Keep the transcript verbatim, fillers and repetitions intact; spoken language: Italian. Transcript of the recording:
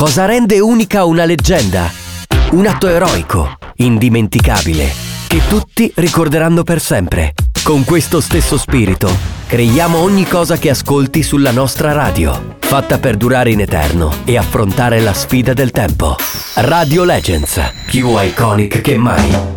Cosa rende unica una leggenda? Un atto eroico, indimenticabile, che tutti ricorderanno per sempre. Con questo stesso spirito, creiamo ogni cosa che ascolti sulla nostra radio, fatta per durare in eterno e affrontare la sfida del tempo. Radio Legends, più iconic che mai.